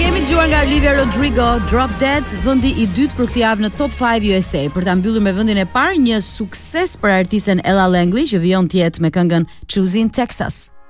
Kemi dëgjuar nga Olivia Rodrigo, Drop Dead, vendi i dytë për këtë javë në Top 5 USA. Për ta mbyllur me vendin e parë, një sukses për artisten Ella Langley që vijon të jetë me këngën Choosing Texas.